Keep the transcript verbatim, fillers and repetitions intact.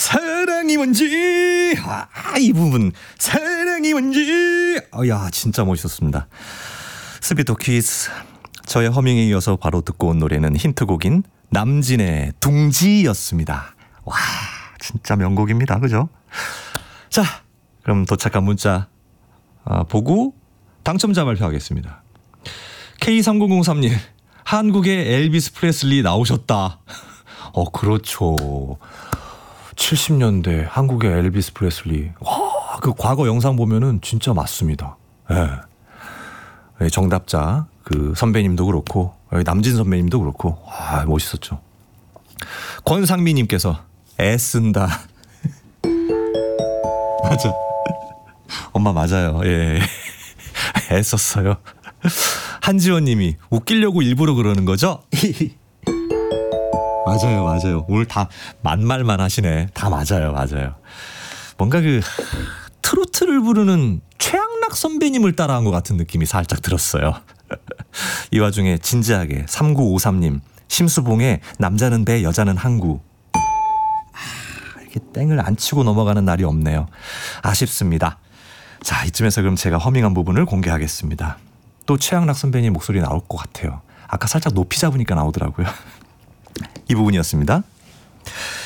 사랑이 뭔지, 아, 이 부분 사랑이 뭔지, 어, 야 진짜 멋있었습니다. 스피드 퀴즈. 저의 허밍에 이어서 바로 듣고 온 노래는 힌트곡인 남진의 둥지였습니다. 와 진짜 명곡입니다. 그죠? 자 그럼 도착한 문자 아, 보고 당첨자 발표하겠습니다. 케이 삼공공삼 님 한국의 엘비스 프레슬리 나오셨다. 어 그렇죠. 칠십 년대 한국의 엘비스 프레슬리. 와, 그 과거 영상 보면은 진짜 맞습니다. 예. 네, 정답자 그 선배님도 그렇고 남진 선배님도 그렇고 와 멋있었죠. 권상미님께서 애쓴다. 맞아. 엄마 맞아요. 예. 애썼어요. 한지원님이 웃기려고 일부러 그러는 거죠? 맞아요, 맞아요. 오늘 다 만말만 하시네. 다 맞아요, 맞아요. 뭔가 그 트로트를 부르는 최양락 선배님을 따라한 것 같은 느낌이 살짝 들었어요. 이 와중에 진지하게 삼구오삼 님 심수봉의 남자는 배 여자는 항구. 아, 이렇게 땡을 안 치고 넘어가는 날이 없네요. 아쉽습니다. 자 이쯤에서 그럼 제가 허밍한 부분을 공개하겠습니다. 또 최양락 선배님 목소리 나올 것 같아요. 아까 살짝 높이 잡으니까 나오더라고요. 이 부분이었습니다.